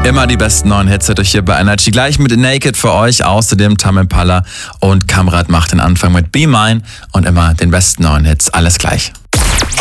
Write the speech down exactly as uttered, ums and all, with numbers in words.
Immer die besten neuen Hits hört euch hier bei Energy. Gleich mit Naked für euch. Außerdem Tame Impala und Kamrat macht den Anfang mit Be Mine und immer den besten neuen Hits. Alles gleich.